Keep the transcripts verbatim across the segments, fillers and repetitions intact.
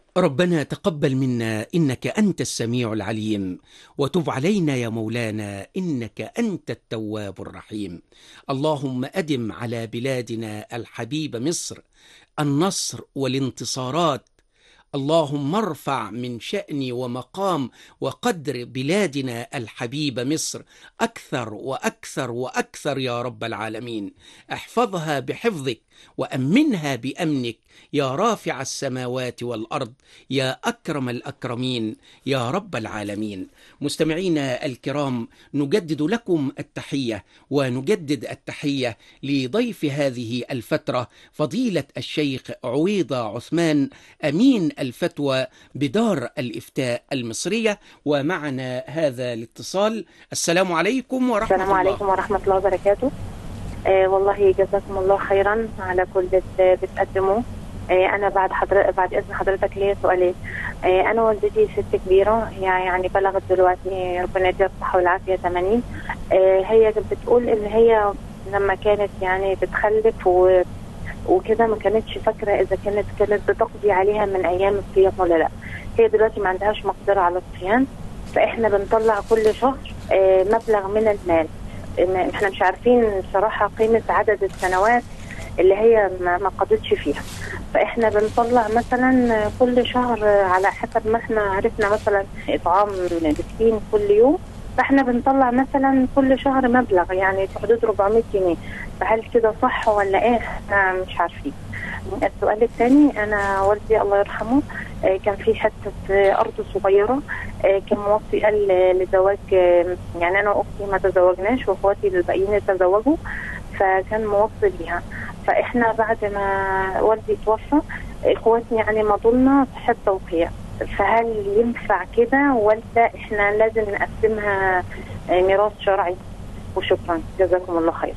ربنا تقبل منا إنك أنت السميع العليم، وتب علينا يا مولانا إنك أنت التواب الرحيم. اللهم أدم على بلادنا الحبيب مصر النصر والانتصارات. اللهم ارفع من شأن ومقام وقدر بلادنا الحبيب مصر أكثر وأكثر وأكثر يا رب العالمين. احفظها بحفظك وأمنها بأمنك يا رافع السماوات والأرض، يا أكرم الأكرمين يا رب العالمين. مستمعينا الكرام، نجدد لكم التحية ونجدد التحية لضيف هذه الفترة فضيلة الشيخ عويضة عثمان، أمين الفتوى بدار الإفتاء المصرية. ومعنا هذا الاتصال. السلام عليكم ورحمة السلام الله. عليكم ورحمة الله وبركاته. آه والله جزاكم الله خيرا على كل اللي بتقدموه. آه أنا بعد حضر... بعد إذن حضرتك ليا سؤالين. آه أنا والدتي ست كبيرة، يعني بلغت دلوقتي ربنا يديها الصحة والعافية ثمانين. آه هي بتقول إن هي لما كانت يعني بتخلف و... وكده ما كانتش فاكرة إذا كانت كانت بتقضي عليها من أيام الصيام ولا لا. هي دلوقتي ما عندهاش مقدرة على الصيام، فإحنا بنطلع كل شهر آه مبلغ من المال. احنا مش عارفين بصراحة قيمة عدد السنوات اللي هي ما قضتش فيها، فاحنا بنطلع مثلا كل شهر على حسب ما احنا عرفنا مثلا اطعام مسكين كل يوم، فاحنا بنطلع مثلا كل شهر مبلغ يعني في حدود أربعمائة جنيه. فهل كده صح ولا ايه؟ احنا مش عارفين. السؤال الثاني، انا والدي الله يرحمه كان في حته ارض صغيره، كان موصي قال لزواج، يعني انا واختي ما تزوجناش واخواتي الباقيين تزوجوا، فكان موصي بيها. فاحنا بعد ما والدي توفى اخواتي يعني مضولنا صحه توقيع، فهل ينفع كده ولا احنا لازم نقسمها ميراث شرعي؟ وشكرا جزاكم الله خير.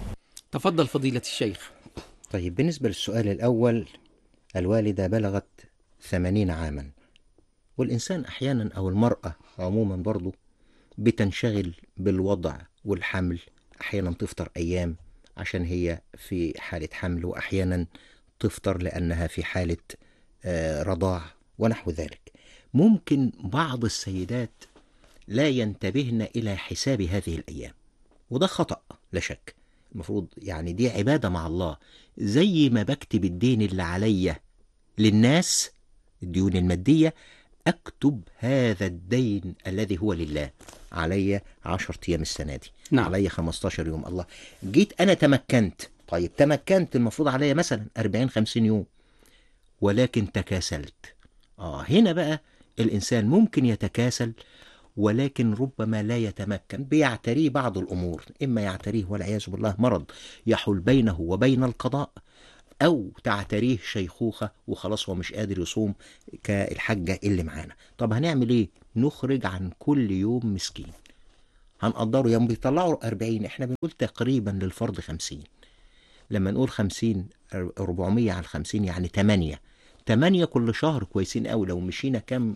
تفضل فضيلة الشيخ. طيب، بالنسبة للسؤال الأول، الوالدة بلغت ثمانين عاما، والإنسان أحيانا أو المرأة عموما برضو بتنشغل بالوضع والحمل، أحيانا تفطر أيام عشان هي في حالة حمل، وأحيانا تفطر لأنها في حالة رضاع ونحو ذلك. ممكن بعض السيدات لا ينتبهن إلى حساب هذه الأيام، وده خطأ لا شك. المفروض يعني دي عبادة مع الله، زي ما بكتب الدين اللي عليا للناس الديون المادية، أكتب هذا الدين الذي هو لله. علي عشرة أيام السنة دي، نعم. علي خمستاشر يوم. الله، جيت أنا تمكنت، طيب تمكنت المفروض علي مثلا أربعين خمسين يوم، ولكن تكاسلت. آه هنا بقى الإنسان ممكن يتكاسل، ولكن ربما لا يتمكن، بيعتريه بعض الأمور، إما يعتريه والعياذ بالله مرض يحول بينه وبين القضاء، أو تعتريه شيخوخة وخلاص هو مش قادر يصوم كالحجة اللي معانا. طب هنعمل إيه؟ نخرج عن كل يوم مسكين، هنقدره يوم بيطلعوا أربعين، إحنا بنقول تقريبا للفرض خمسين. لما نقول خمسين، أربعمية على خمسين يعني تمانية، تمانية كل شهر كويسين أوي. لو مشينا كم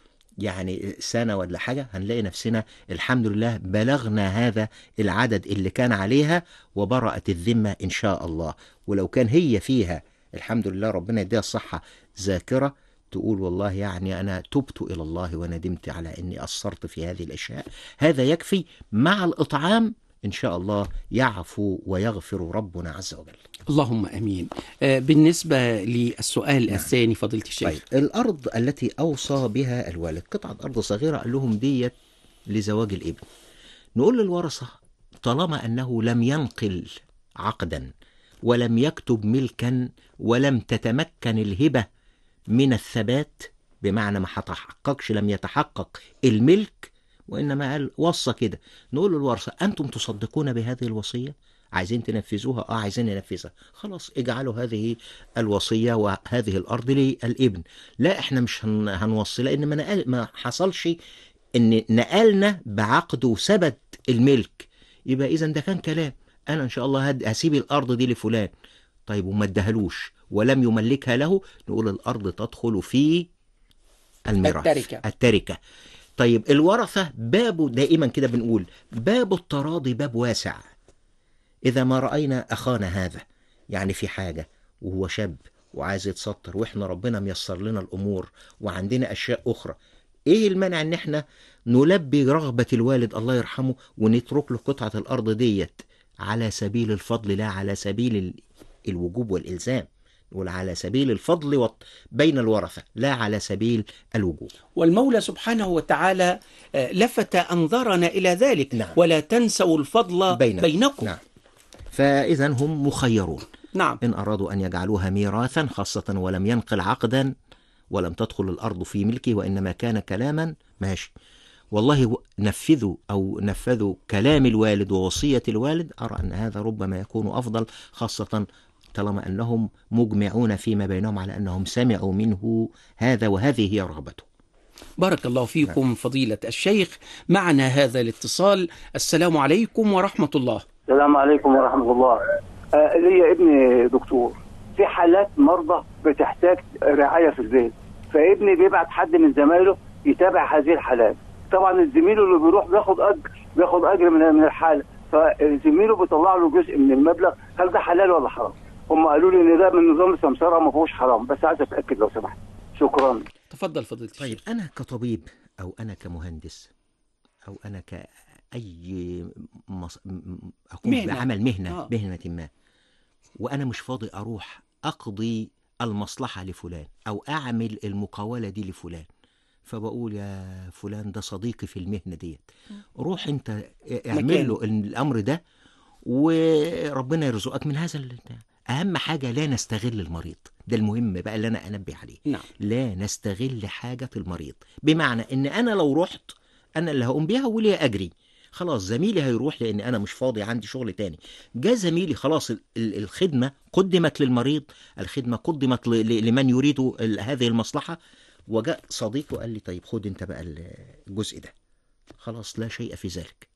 يعني سنة ولا حاجة هنلاقي نفسنا الحمد لله بلغنا هذا العدد اللي كان عليها، وبرأت الذمة إن شاء الله. ولو كان هي فيها الحمد لله ربنا يديها الصحة ذاكرة، تقول والله يعني أنا تبت إلى الله وندمت على أني قصرت في هذه الأشياء، هذا يكفي. مع الإطعام إن شاء الله يعفو ويغفر ربنا عز وجل. اللهم أمين. آه بالنسبة للسؤال نعم. الثاني فضيلة الشيخ. طيب، الأرض التي أوصى بها الوالد قطعة أرض صغيرة، قال لهم ديت لزواج الابن. نقول للورثة طالما أنه لم ينقل عقدا ولم يكتب ملكا ولم تتمكن الهبة من الثبات، بمعنى ما حتحققش، لم يتحقق الملك، وإنما قال وصى كده، نقول للورثة أنتم تصدقون بهذه الوصية؟ عايزين تنفذوها؟ اه عايزين ننفذها، خلاص اجعلوا هذه الوصية وهذه الأرض للابن. لا احنا مش هن هنوصي، لأن ما, نقل ما حصلش ان نقلنا بعقد وثبت الملك، يبقى إذا ده كان كلام. أنا إن شاء الله هسيب الأرض دي لفلان، طيب وما ادهلوش ولم يملكها له، نقول الأرض تدخل في الميراث، التركة. التركة. طيب الورثة بابه دائما كده بنقول باب التراضي باب واسع. إذا ما رأينا أخانا هذا يعني في حاجة وهو شاب وعايز يتستر، واحنا ربنا ميسر لنا الامور وعندنا اشياء اخرى، ايه المانع ان احنا نلبي رغبة الوالد الله يرحمه ونترك له قطعة الارض ديت على سبيل الفضل، لا على سبيل ال- الوجوب والالزام، نقول على سبيل الفضل وط- بين الورثة، لا على سبيل الوجوب. والمولى سبحانه وتعالى آه، لفت أنظارنا إلى ذلك. نعم. ولا تنسوا الفضل بينكم. بينكم. نعم. فإذا هم مخيرون نعم. إن أرادوا أن يجعلوها ميراثا، خاصة ولم ينقل عقدا ولم تدخل الأرض في ملكه وإنما كان كلاما، ماشي، والله و- نفذوا أو نفذوا كلام الوالد ووصية الوالد، أرى أن هذا ربما يكون أفضل، خاصة طالما أنهم مجمعون فيما بينهم على أنهم سمعوا منه هذا وهذه هي رغبته. بارك الله فيكم فضيلة الشيخ. معنا هذا الاتصال. السلام عليكم ورحمة الله. السلام عليكم ورحمة الله. آه ليا ابني دكتور، في حالات مرضى بتحتاج رعاية في البيت، فابني بيبعت حد من زمايله يتابع هذه الحالات. طبعا الزميل اللي بيروح بياخد أجر بياخد أجر من من الحالة، فزميله بيطلع له جزء من المبلغ. هل ده حلال ولا حرام؟ هم قالوا لي إن ده من نظام السمسرة ما فيهوش حرام، بس عايز أتأكد لو سمحت. شكرا. تفضل فضيلة طيب الشيخ. أنا كطبيب أو أنا كمهندس أو أنا كأي مص... م- أقوم مهنة. بعمل مهنة آه. مهنة ما، وأنا مش فاضي أروح أقضي المصلحة لفلان أو أعمل المقاولة دي لفلان، فبقول يا فلان ده صديقي في المهنة ديت، روح أنت اعمل مكانه. له الأمر ده وربنا يرزقك من هذا ال- أهم حاجة لا نستغل المريض، ده المهم بقى اللي أنا أنبه عليه. نعم. لا نستغل حاجة المريض، بمعنى ان انا لو رحت انا اللي هقوم بيها ولي اجري، خلاص زميلي هيروح لان انا مش فاضي عندي شغل تاني، جاء زميلي خلاص ال- ال- الخدمة قدمت للمريض، الخدمة قدمت ل- ل- لمن يريد ال- هذه المصلحة، وجاء صديقه قال لي طيب خد انت بقى ال- الجزء ده، خلاص لا شيء في ذلك،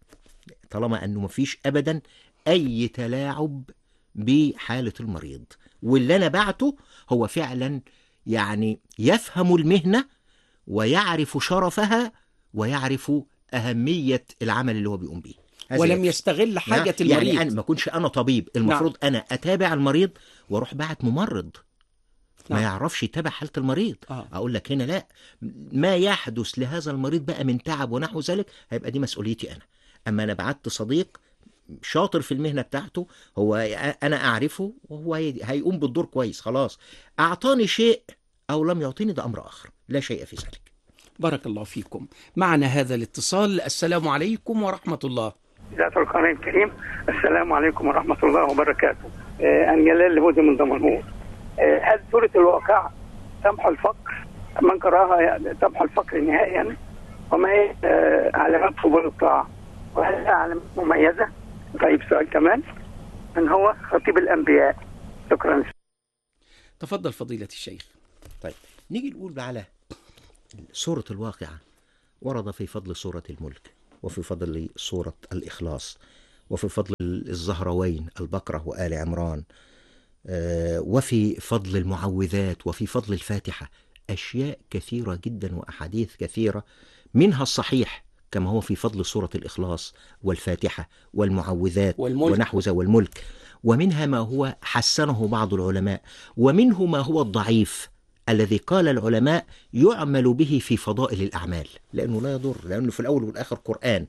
طالما انه مفيش ابدا اي تلاعب بحالة المريض، واللي انا بعته هو فعلا يعني يفهم المهنة ويعرف شرفها ويعرف أهمية العمل اللي هو بيقوم به، هذا ولم يكفي. يستغل حاجة نعم. المريض. يعني أنا ما كنش أنا طبيب المفروض نعم. أنا أتابع المريض وأروح بعت ممرض ما نعم. يعرفش يتابع حالة المريض. آه. أقول لك هنا لا، ما يحدث لهذا المريض بقى من تعب ونحو ذلك هيبقى دي مسؤوليتي أنا. أما أنا بعت صديق شاطر في المهنة بتاعته، هو أنا أعرفه وهو هي- هيقوم بالدور كويس، خلاص أعطاني شيء أو لم يعطيني ده أمر آخر، لا شيء في ذلك. بارك الله فيكم. معنا هذا الاتصال. السلام عليكم ورحمة الله. ذات القرآن الكريم. السلام عليكم ورحمة الله وبركاته. آه أنا جلال الهودي من دمنهور. آه هل سورة الواقع تمحو الفقر؟ من قراها تمحو الفقر نهائيا؟ وما هي آه علامات قبول الطاعة؟ وهل لها علامات مميزة؟ طيب سؤال كمان، من هو خطيب الأنبياء؟ شكرا. تفضل فضيلة الشيخ. طيب نيجي نقول على سورة الواقعة. ورد في فضل سورة الملك، وفي فضل سورة الإخلاص، وفي فضل الزهروين البقرة وآل عمران، آه، وفي فضل المعوذات، وفي فضل الفاتحة، أشياء كثيرة جدا وأحاديث كثيرة، منها الصحيح كما هو في فضل سورة الإخلاص والفاتحة والمعوذات والملك. ونحو ذا والملك، ومنها ما هو حسنه بعض العلماء، ومنه ما هو الضعيف الذي قال العلماء يعمل به في فضائل الأعمال، لأنه لا يضر، لأنه في الأول والآخر قرآن،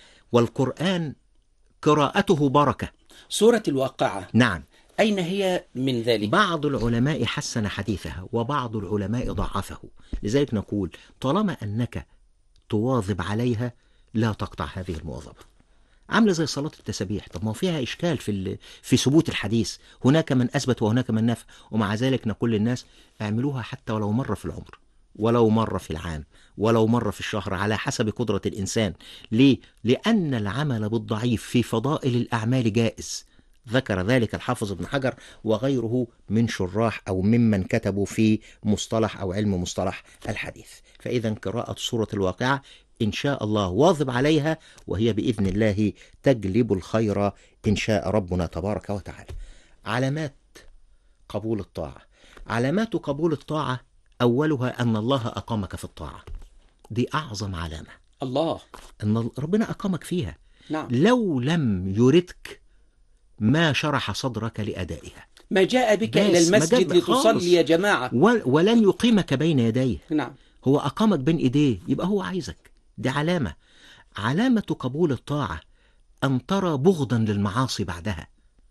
والقرآن قراءته بركة. سورة الواقعة نعم. أين هي من ذلك؟ بعض العلماء حسن حديثها وبعض العلماء ضعفه، لذلك نقول طالما أنك تواظب عليها لا تقطع هذه المواظبة. عامله زي صلاة التسبيح، طب ما فيها إشكال في ال... في ثبوت الحديث، هناك من أثبت وهناك من نفى، ومع ذلك نقول للناس اعملوها حتى ولو مرة في العمر، ولو مرة في العام، ولو مرة في الشهر، على حسب قدرة الإنسان. ليه؟ لأن العمل بالضعيف في فضائل الأعمال جائز، ذكر ذلك الحافظ ابن حجر وغيره من شراح أو ممن كتبوا في مصطلح أو علم مصطلح الحديث. فإذا قراءة سورة الواقعة إن شاء الله واظب عليها، وهي بإذن الله تجلب الخير إن شاء ربنا تبارك وتعالى. علامات قبول الطاعة. علامات قبول الطاعة أولها أن الله أقامك في الطاعة، دي أعظم علامة، الله. أن ربنا أقامك فيها. نعم. لو لم يردك ما شرح صدرك لأدائها. ما جاء بك إلى بس ما المسجد جاب خالص. لتصلي يا جماعة. ول- ولن يقيمك بين يديه، نعم. هو أقامك بين إيديه، يبقى هو عايزك. دي علامة علامة قبول الطاعة أن ترى بغضا للمعاصي بعدها.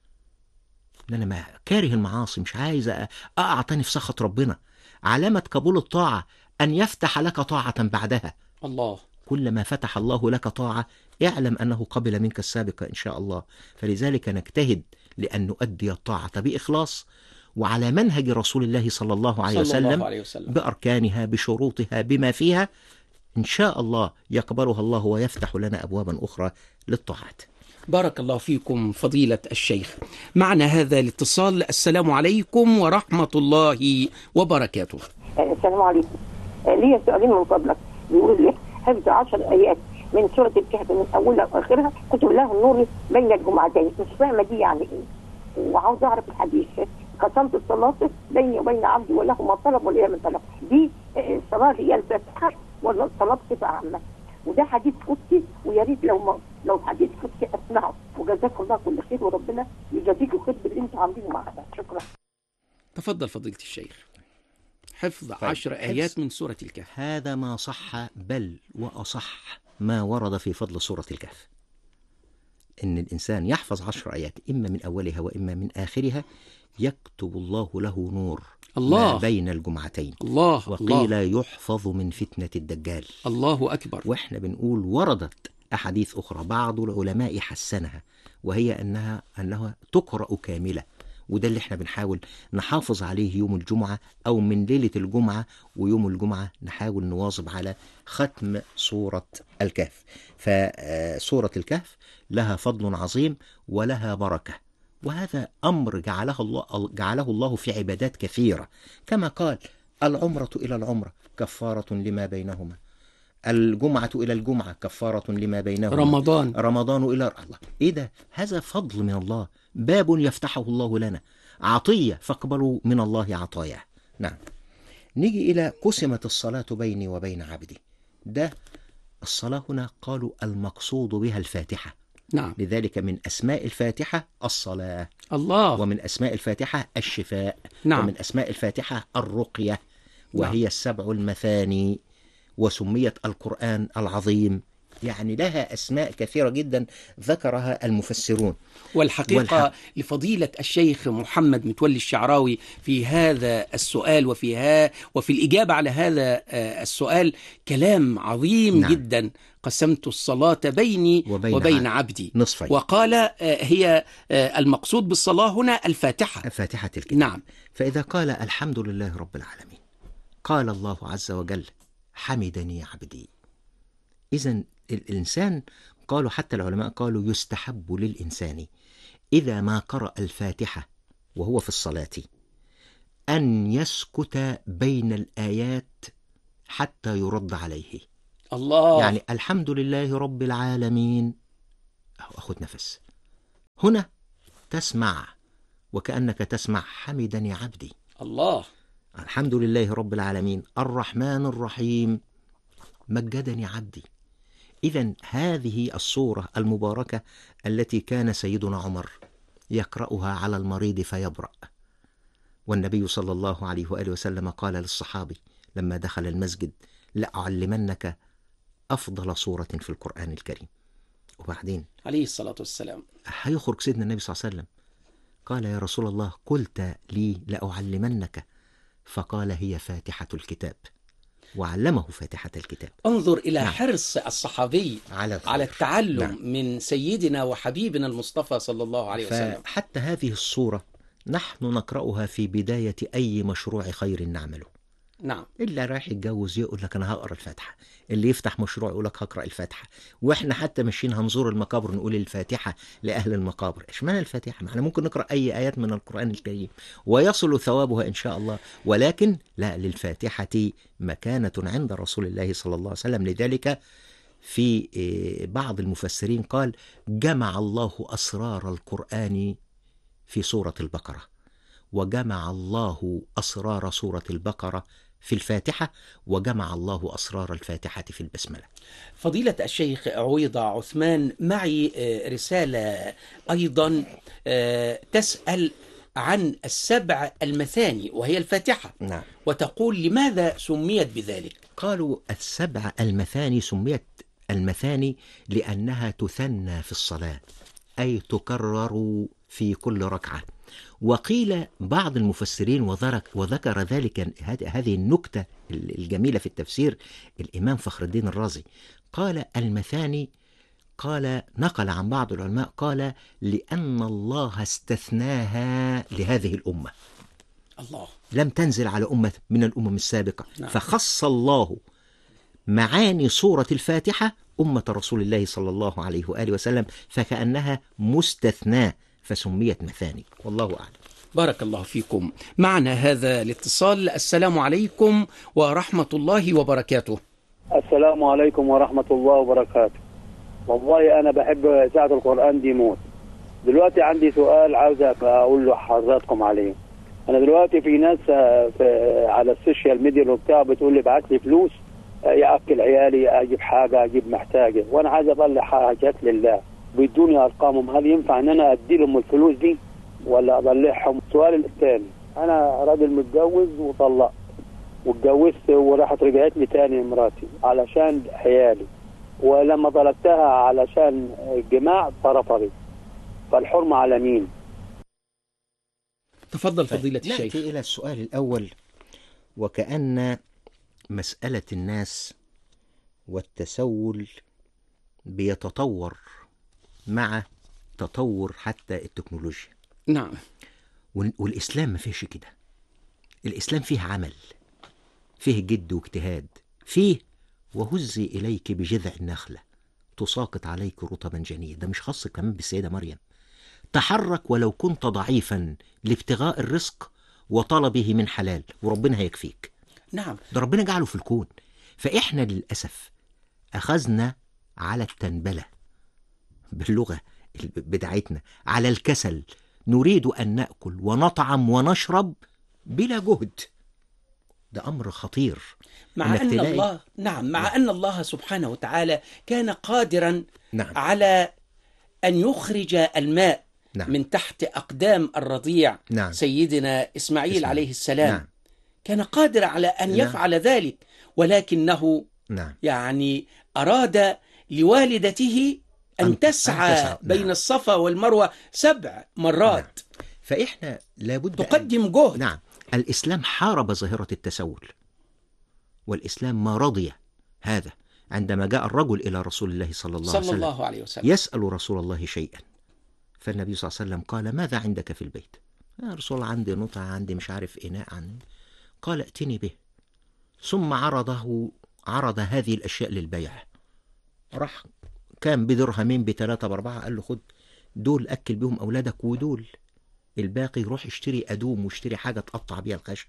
إن أنا ما كاره المعاصي، مش عايز أ- أقع تاني في سخط ربنا. علامة قبول الطاعة أن يفتح لك طاعة بعدها. الله. كلما فتح الله لك طاعة اعلم أنه قبل منك السابقة إن شاء الله. فلذلك نجتهد لأن نؤدي الطاعة بإخلاص وعلى منهج رسول الله صلى الله عليه صلى الله وسلم، عليه وسلم. بأركانها بشروطها بما فيها، إن شاء الله يقبلها الله ويفتح لنا أبوابا أخرى للطاعات. بارك الله فيكم فضيلة الشيخ. معنا هذا الاتصال. السلام عليكم ورحمة الله وبركاته. السلام عليكم. ليا سؤالين من فضلك. بيقول لي حفظ عشر آيات من سورة الكهف من أولها وآخرها كتب الله النور بين الجمعتين، مش فاهمة دي يعني إيه، وعاوز أعرف الحديث. قسمت الصلاة بيني وبين عبدي وله ما طلب ولي من طلب، دي الصلاة هي الفاتحة ولا الصلاة بصفة عامة؟ وده حديث قدسي، ويا ريت لو ما لو حديث قدسي أسمعه. وجزاكم الله كل خير وربنا يجازيكم خير باللي أنتم عاملينه معنا. شكرا. تفضل فضيلة الشيخ. حفظ طيب. عشر حفظ. آيات من سورة الكهف. هذا ما صح، بل وأصح ما ورد في فضل سورة الكهف، إن الإنسان يحفظ عشر آيات إما من أولها وإما من آخرها، يكتب الله له نور الله. ما بين الجمعتين. الله. وقيل الله. يحفظ من فتنة الدجال. الله أكبر. وإحنا بنقول وردت أحاديث أخرى بعض العلماء حسنها، وهي أنها أنها تقرأ كاملة، وده اللي احنا بنحاول نحافظ عليه يوم الجمعة أو من ليلة الجمعة، ويوم الجمعة نحاول نواظب على ختم سورة الكهف. فسورة الكهف لها فضل عظيم ولها بركة، وهذا أمر جعله الله, جعله الله في عبادات كثيرة، كما قال العمرة إلى العمرة كفارة لما بينهما، الجمعة إلى الجمعة كفارة لما بينهما، رمضان رمضان إلى الله. إيه ده؟ هذا فضل من الله، باب يفتحه الله لنا، عطية فاقبلوا من الله عطاياه. نعم. نيجي إلى قسمت الصلاة بيني وبين عبدي. ده الصلاة هنا قالوا المقصود بها الفاتحة. نعم. لذلك من أسماء الفاتحة الصلاة، الله. ومن أسماء الفاتحة الشفاء، نعم. ومن أسماء الفاتحة الرقية، وهي نعم. السبع المثاني، وسميت القرآن العظيم. يعني لها أسماء كثيرة جدا ذكرها المفسرون. والحقيقة والحق. لفضيلة الشيخ محمد متولي الشعراوي في هذا السؤال وفي, ها وفي الإجابة على هذا السؤال كلام عظيم. نعم. جدا. قسمت الصلاة بيني وبين, وبين عبد. عبدي نصفين. وقال هي المقصود بالصلاة هنا الفاتحة. فاتحة الكتاب. نعم. فإذا قال الحمد لله رب العالمين، قال الله عز وجل حمدني عبدي. إذن الإنسان، قالوا حتى العلماء قالوا يستحب للإنسان إذا ما قرأ الفاتحة وهو في الصلاة أن يسكت بين الآيات حتى يرد عليه. الله. يعني الحمد لله رب العالمين، أخذ نفس هنا، تسمع وكأنك تسمع حمدني عبدي. الله. الحمد لله رب العالمين الرحمن الرحيم مجدني عبدي. إذن هذه الصورة المباركة التي كان سيدنا عمر يقرأها على المريض فيبرأ، والنبي صلى الله عليه وآله وسلم قال للصحابي لما دخل المسجد لأعلمنك أفضل صورة في القرآن الكريم. وبعدين عليه الصلاة والسلام هيخرج سيدنا النبي صلى الله عليه وسلم قال يا رسول الله قلت لي لأعلمنك، فقال هي فاتحة الكتاب، وعلمه فاتحة الكتاب. انظر إلى نعم. حرص الصحابي على, على التعلم. نعم. من سيدنا وحبيبنا المصطفى صلى الله عليه وسلم. فحتى هذه الصورة نحن نقرأها في بداية أي مشروع خير نعمله. نعم. اللي رايح يتجوز يقول لك أنا هقرأ الفاتحة، اللي يفتح مشروع يقول لك هقرأ الفاتحة، وإحنا حتى ماشيين هنزور المقابر نقول الفاتحة لأهل المقابر. إيش معنى الفاتحة؟ ما احنا ممكن نقرأ أي آيات من القرآن الكريم ويصل ثوابها إن شاء الله، ولكن لا، للفاتحة مكانة عند رسول الله صلى الله عليه وسلم. لذلك في بعض المفسرين قال جمع الله أسرار القرآن في سورة البقرة، وجمع الله أسرار سورة البقرة في الفاتحة، وجمع الله أسرار الفاتحة في البسملة. فضيلة الشيخ عويضة عثمان، معي رسالة أيضا تسأل عن السبع المثاني وهي الفاتحة، نعم. وتقول لماذا سميت بذلك؟ قالوا السبع المثاني سميت المثاني لأنها تثنى في الصلاة، أي تكرر في كل ركعة. وقيل بعض المفسرين وذكر ذلك هذه النكتة الجميلة في التفسير الإمام فخر الدين الرازي، قال المثاني، قال نقل عن بعض العلماء قال لأن الله استثناها لهذه الأمة، الله، لم تنزل على أمة من الأمم السابقة. نعم. فخص الله معاني سورة الفاتحة أمة رسول الله صلى الله عليه وآله وسلم، فكأنها مستثناة فسميت مثاني، والله أعلم. بارك الله فيكم. معنا هذا الاتصال. السلام عليكم ورحمة الله وبركاته. السلام عليكم ورحمة الله وبركاته. والله أنا بحب ساعة القرآن دي موت. دلوقتي عندي سؤال عاوز أقول له حضراتكم عليه. أنا دلوقتي في ناس في على السوشيال ميديا وبتاع بتقول لي ابعت لي فلوس يأكل عيالي، أجيب حاجة، أجيب محتاجة، وأنا عايز أطلع حاجات لله، بيدوني أرقامهم، هل ينفع إن أنا أدي لهم الفلوس دي ولا أطلعهم؟ السؤال الثاني، أنا راجل متجوز وطلقت، واتجوزت وراحت رجعت لي تاني مراتي علشان عيالي، ولما طلبتها علشان الجماع فرفضت، فالحرمة على مين؟ تفضل فضيلة الشيخ. نأتي إلى السؤال الأول، وكأن مسألة الناس والتسول بيتطور مع تطور حتى التكنولوجيا. نعم. والإسلام ما فيهش كده. الإسلام فيه عمل، فيه جد واجتهاد، فيه وهزي إليك بجذع النخلة تساقط عليك رطبا جنيا. ده مش خاص كمان بالسيدة مريم. تحرك ولو كنت ضعيفا لابتغاء الرزق وطلبه من حلال، وربنا هيكفيك. نعم. ده ربنا جعله في الكون. فإحنا للأسف أخذنا على التنبلة باللغة بدعتنا، على الكسل، نريد أن نأكل ونطعم ونشرب بلا جهد. ده أمر خطير. مع أن تلاقي... الله نعم مع نعم. أن الله سبحانه وتعالى كان قادرا نعم. على أن يخرج الماء نعم. من تحت أقدام الرضيع نعم. سيدنا إسماعيل, إسماعيل عليه السلام. نعم. كان قادر على أن نعم. يفعل ذلك، ولكنه نعم. يعني أراد لوالدته أن, أن تسعى, أن تسعى. بين نعم. الصفا والمروة سبع مرات. نعم. فإحنا لابد تقدم أن... جهد. نعم. الإسلام حارب ظاهرة التسول، والإسلام ما رضي هذا. عندما جاء الرجل إلى رسول الله صلى الله, صلى عليه, وسلم الله عليه وسلم يسأل رسول الله شيئا، فالنبي صلى الله عليه وسلم قال ماذا عندك في البيت؟ يا رسول الله عندي نطع، عندي مش عارف إناء عندي. قال ائتني به. ثم عرضه عرض هذه الأشياء للبيع. راح كان بدرهمين بثلاثة بأربعة، قال له خد دول أكل بهم أولادك، ودول الباقي روح اشتري أدوم واشتري حاجة تقطع بيها الخشب،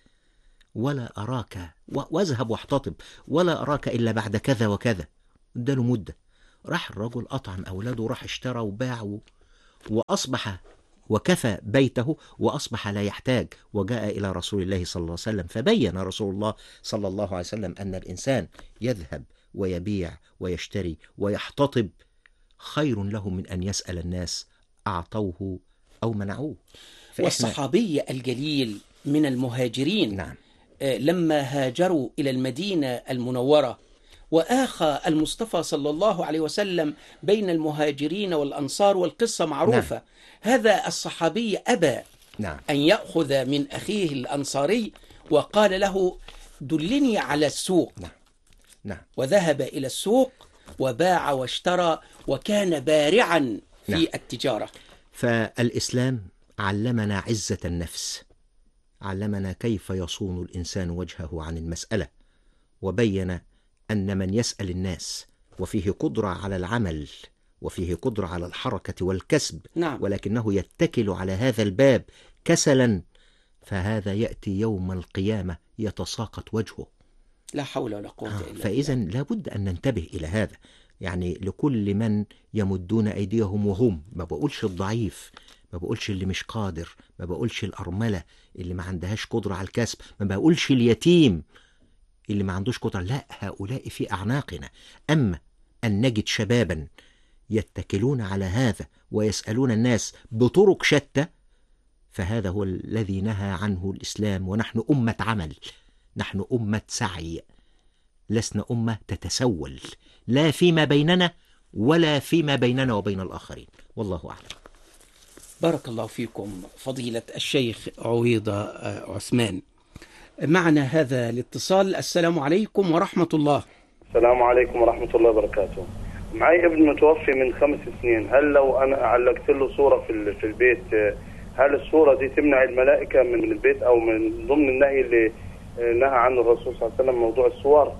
ولا أراك واذهب واحتطب ولا أراك إلا بعد كذا وكذا. اداله مدة. راح الرجل أطعم أولاده وراح اشترى وباع، وأصبح وكفى بيته وأصبح لا يحتاج، وجاء إلى رسول الله صلى الله عليه وسلم، فبين رسول الله صلى الله عليه وسلم أن الإنسان يذهب ويبيع ويشتري ويحتطب خير له من أن يسأل الناس أعطوه أو منعوه. والصحابي الجليل من المهاجرين نعم. لما هاجروا إلى المدينة المنورة، وآخى المصطفى صلى الله عليه وسلم بين المهاجرين والأنصار، والقصة معروفة. نعم. هذا الصحابي أبى نعم. أن يأخذ من أخيه الأنصاري، وقال له دلني على السوق. نعم. نعم. وذهب إلى السوق وباع واشترى، وكان بارعا في نعم. التجارة. فالإسلام علمنا عزة النفس، علمنا كيف يصون الإنسان وجهه عن المسألة، وبين أن من يسأل الناس وفيه قدرة على العمل وفيه قدرة على الحركة والكسب، نعم. ولكنه يتكل على هذا الباب كسلا، فهذا يأتي يوم القيامة يتساقط وجهه. لا حول ولا قوة إلا بالله. فإذا لابد أن ننتبه إلى هذا. يعني لكل من يمدون أيديهم وهم، ما بقولش الضعيف، ما بقولش اللي مش قادر، ما بقولش الأرملة اللي ما عندهاش قدرة على الكسب، ما بقولش اليتيم اللي ما عندوش قدرة، لا، هؤلاء في أعناقنا. أما أن نجد شبابا يتكلون على هذا ويسألون الناس بطرق شتى، فهذا هو الذي نهى عنه الإسلام، ونحن أمة عمل، نحن أمة سعي، لسنا أمة تتسول، لا فيما بيننا ولا فيما بيننا وبين الآخرين، والله أعلم. بارك الله فيكم فضيلة الشيخ عويضة عثمان. معنا هذا الاتصال. السلام عليكم ورحمة الله. السلام عليكم ورحمة الله وبركاته. معي ابن متوفي من خمس سنين، هل لو أنا علقت له صورة في في البيت، هل الصورة دي تمنع الملائكة من البيت، أو من ضمن النهي اللي نهى عنه الرسول صلى الله عليه وسلم موضوع الصور؟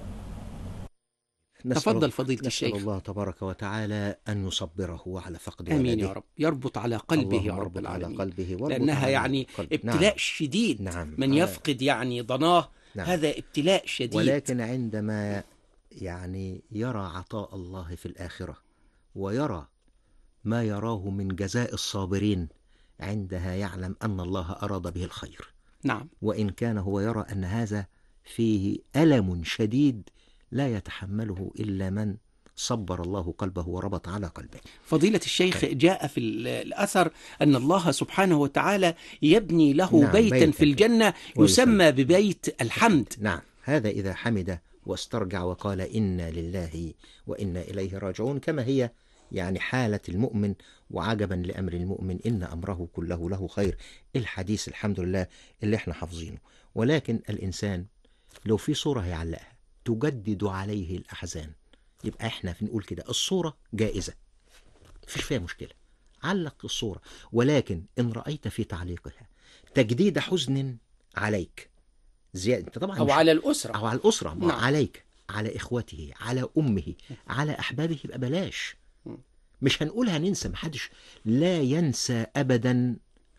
تفضل فضيلة نسأل الشيخ. الله تبارك وتعالى أن يصبره على فقد آمين ولده. يا رب، يربط على قلبه يا رب على العالمين، قلبه لأنها يعني قلب. ابتلاء نعم. شديد. نعم. من يفقد يعني ضناه، نعم. هذا ابتلاء شديد. ولكن عندما يعني يرى عطاء الله في الآخرة، ويرى ما يراه من جزاء الصابرين، عندها يعلم أن الله أراد به الخير. نعم. وإن كان هو يرى أن هذا فيه ألم شديد لا يتحمله إلا من صبر الله قلبه وربط على قلبه. فضيلة الشيخ، جاء في الأثر أن الله سبحانه وتعالى يبني له نعم بيتا, بيتا في الجنة يسمى ببيت الحمد. نعم، هذا إذا حمد واسترجع وقال إنا لله وإنا إليه راجعون، كما هي يعني حالة المؤمن. وعجبا لأمر المؤمن إن أمره كله له خير، الحديث الحمد لله اللي احنا حافظينه. ولكن الإنسان لو في صورة هيعلقها تجدد عليه الأحزان، يبقى احنا بنقول كده الصورة جائزة، مفيش فيها مشكلة، علق الصورة. ولكن إن رأيت في تعليقها تجديد حزن عليك زيادة، انت طبعا أو على الأسرة أو على الأسرة، نعم. عليك، على إخوته، على أمه، على أحبابه، يبقى بلاش. مش هنقول هننسى، محدش لا ينسى أبدا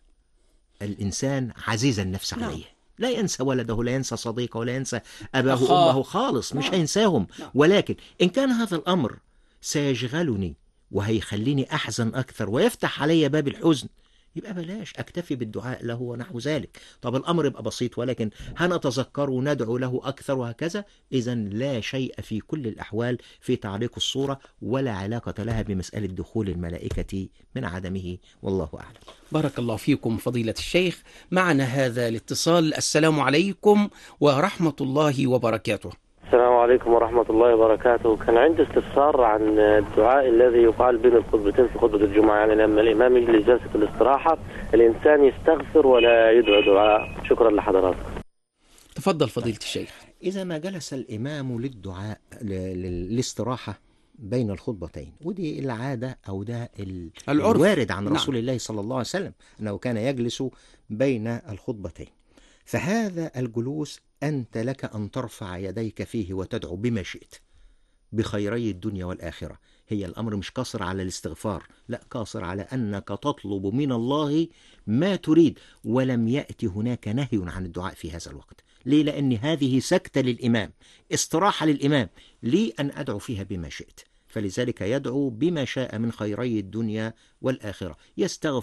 الإنسان عزيز النفس نعم. عليه، لا ينسى ولده، لا ينسى صديقه، ولا ينسى أباه أخاه. وأمه خالص، مش نعم. هينساهم. نعم. ولكن إن كان هذا الأمر سيشغلني وهيخليني أحزن أكثر ويفتح علي باب الحزن، يبقى بلاش، أكتفي بالدعاء له ونحو ذلك. طب الأمر يبقى بسيط، ولكن هنتذكر وندعو له أكثر وهكذا، إذا لا شيء في كل الأحوال في تعليق الصورة، ولا علاقة لها بمسألة دخول الملائكة من عدمه، والله أعلم. بارك الله فيكم فضيلة الشيخ. معنا هذا الاتصال. السلام عليكم ورحمة الله وبركاته. السلام عليكم ورحمة الله وبركاته. كان عندي استفسار عن الدعاء الذي يقال بين الخطبتين في خطبة الجمعة، يعني لما الإمام يجلس جلسة الاستراحة الإنسان يستغفر ولا يدعو دعاء. شكرا لحضراتكم. تفضل فضيلة الشيخ. إذا ما جلس الإمام للدعاء للاستراحة بين الخطبتين، ودي العادة أو ده العرف الوارد عن رسول نعم. الله صلى الله عليه وسلم أنه كان يجلس بين الخطبتين، فهذا الجلوس أنت لك أن ترفع يديك فيه وتدعو بما شئت بخيري الدنيا والآخرة. هي الأمر مش قاصر على الاستغفار، لا، قاصر على أنك تطلب من الله ما تريد، ولم يأتي هناك نهي عن الدعاء في هذا الوقت. ليه؟ لأن هذه سكتة للإمام، استراحة للإمام، لي أن أدعو فيها بما شئت، فلذلك يدعو بما شاء من خيري الدنيا والآخرة، يستغفر